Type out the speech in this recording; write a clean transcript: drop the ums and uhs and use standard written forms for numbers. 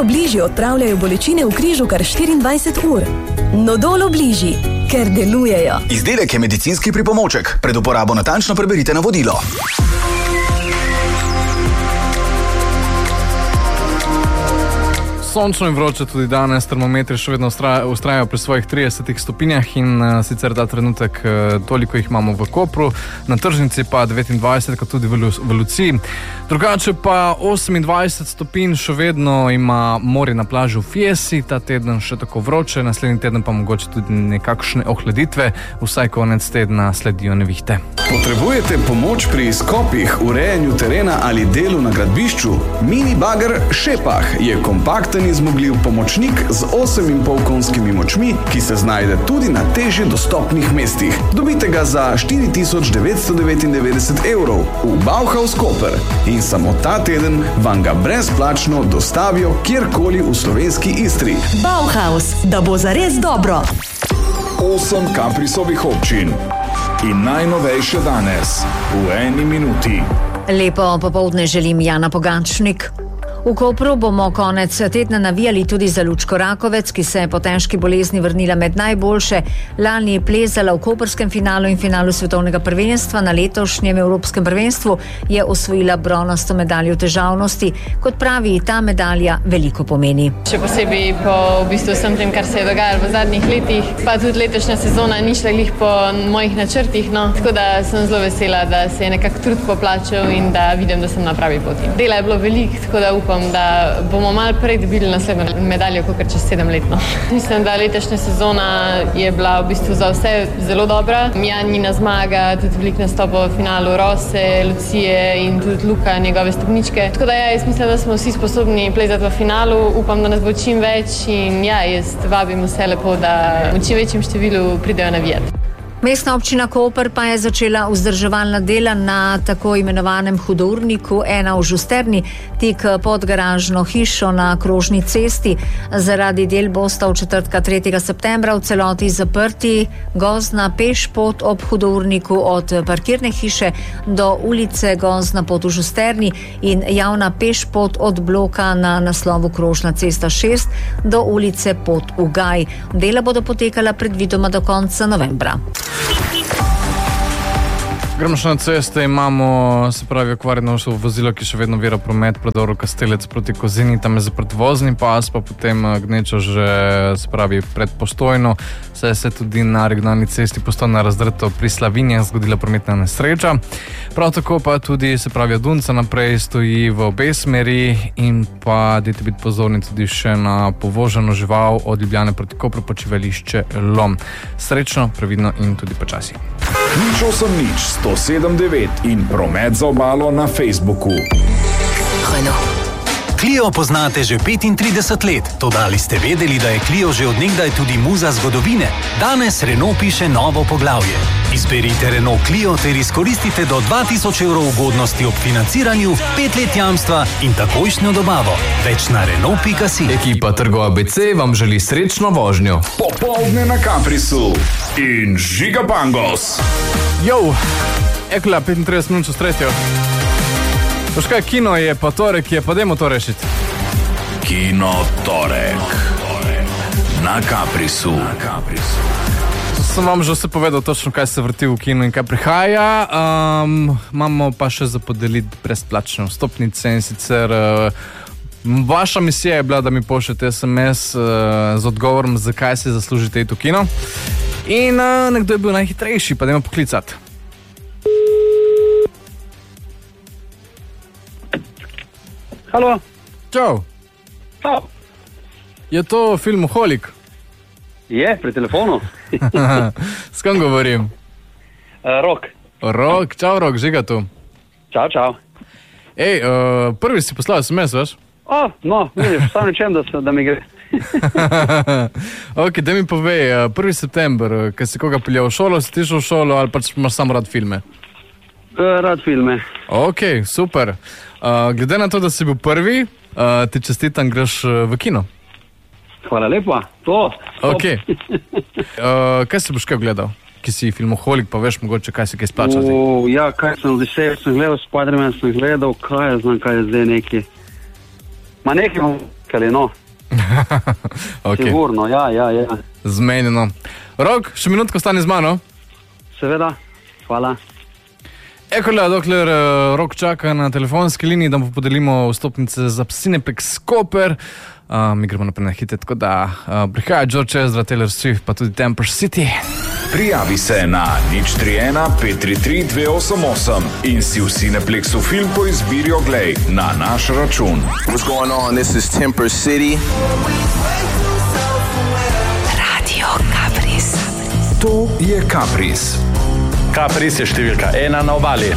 Obliži odpravljajo bolečine v križu kar 24 ur. Nodol Obliži, ker delujejo. Izdelek je medicinski pripomoček. Pred uporabo natančno preberite navodilo. Sončno in vroče tudi danes, termometri še vedno ustrajajo pri svojih 30 stopinjah in sicer ta trenutek toliko jih imamo v Kopru, na tržnici pa 29, kot tudi v Luciji. Drugače pa 28 stopinj še vedno ima morje na plaži v Fiesi, ta teden še tako vroče, naslednji teden pa mogoče tudi nekakšne ohladitve, vsaj konec tedna sledijo nevihte. Potrebujete pomoč pri izkopih, urejanju terena ali delu na gradbišču? Mini bager Šepah je kompakten in zmogljiv pomočnik z 8,5 konskimi močmi, ki se znajde tudi na težje dostopnih mestih. Dobite ga za 4.999 evrov v Bauhaus Koper in samo ta teden vam ga brezplačno dostavijo kjerkoli v slovenski Istri. Bauhaus, da bo zares dobro. 8 Kaprisovih občin in najnovejše danes v 1 minuti. Lepo popoldne želim, Jana Pogačnik. V Kopru bomo konec tedna navijali tudi za Lučko Rakovec, ki se je po težki bolezni vrnila med najboljše. Lani je plezala v koprskem finalu in finalu svetovnega prvenstva, na letošnjem evropskem prvenstvu je osvojila bronasto medaljo v težavnosti. Kot pravi, ta medalja veliko pomeni. Še posebej po vsem tem, kar se je dogajalo v zadnjih letih, pa tudi letošnja sezona ni šla glih po mojih načrtih, tako da sem zelo vesela, da se je nekako trud poplačal in da vidim, da sem na pravi poti. Dela je bilo veliko, tako da upam, da bomo malo prej dobili naslednjo medaljo, kot čez 7 let. Mislim, da letošnja sezona je bila v bistvu za vse zelo dobra. Janina zmaga, tudi veliko nastopov v finalu Rose, Lucije in tudi Luka, njegove stopničke. Tako da jaz mislim, da smo vsi sposobni plezati v finalu. Upam, da nas bo čim več in jaz vabim vse lepo, da v čim večjem številu pridejo navijati. Mestna občina Koper pa je začela vzdrževalna dela na tako imenovanem hudourniku 1 v Žusterni, tik pod garažno hišo na Krožni cesti. Zaradi del bosta v četrtka 3. septembra v celoti zaprti gozdna pešpot ob hudourniku od parkirne hiše do ulice Gozdna pot v Žusterni in javna pešpot od bloka na naslovu Krožna cesta 6 do ulice Pot v Gaj. Dela bodo potekala predvidoma do konca novembra. Gremo še na ceste, imamo, se pravi, okvarjeno vozilo, ki še vedno vira promet, predor Kastelec proti Kozini, tam je zaprt vozni pas, pa potem gneča že, se pravi, pred Postojno, saj se tudi na regionalni cesti Postojna Razdrto pri Slavinjah zgodila prometna nesreča. Prav tako pa tudi, se pravi, Dunca naprej stoji v obe smeri in pa dajte biti pozorni tudi še na povoženo žival od Ljubljane proti Kopru, počivališče Lom. Srečno, previdno in tudi počasi. 8-107-9 in promet za obalo na Facebooku. Clio poznate že 35 let, toda ali ste vedeli, da je Clio že od nekdaj tudi muza zgodovine? Danes Renault piše novo poglavje. Izberite Renault Clio ter izkoristite do 2000 evrov ugodnosti ob financiranju, 5 let jamstva in takojšnjo dobavo. Več na Renault.si. Ekipa Trgo ABC vam želi srečno vožnjo. Popoldne na Kaprisu in Žiga Bangos. Jou, Ekla, 35 minut čez 3. Veš kaj, kino je pa torek, je pa dajmo to rešiti. Kino torek na Kaprisu. Sem vam že vse povedal točno, kaj se vrti v kinu in kaj prihaja. Imamo pa še za podeliti brezplačne vstopnice in sicer vaša misija je bila, da mi pošljete SMS z odgovorom, zakaj si zaslužite iti v kino. In nekdo je bil najhitrejši, pa dajmo poklicati. Halo. Čau. Čau. Je to Filmoholik? Je, pri telefonu. S kom govorim? Rok. Rok, čau Rok, Žiga tu. Čau, čau. Ej, prvi si poslal SMS, veš? No, vidiš, sam rečem, da mi gre. Ok, da mi povej, 1. september, kaj si koga peljal v šolo, si ti šel v šolo ali pač imaš samo rad filme? Rad filme. Ok, super. Glede na to, da si bil prvi, ti čestitam, greš v kino. Hvala lepa, to. Ok. Kaj si boš kaj gledal? Ki si filmoholik, pa veš mogoče, kaj si kaj splačal. Ja, kaj sem gledal, Spider-Man sem gledal, kaj je zdaj neki. Ma nekaj obiskali, no. Okay. Sigurno, ja. Zmenjeno. Rok, še minutko stane z mano. Seveda, hvala. Ekola, dokler Rok čaka na telefonski liniji, da mu podelimo vstopnice za Cineplex Koper. Mi gremo naprej na hite, tako da prihaja George Ezra, Taylor Swift, pa tudi Temper City. Prijavi se na 031-533-288 in si v Cineplexu film po izbiri oglej na naš račun. What's going on? This is Temper City. Radio Caprice. To je Caprice. Caprice je številka 1 na obali.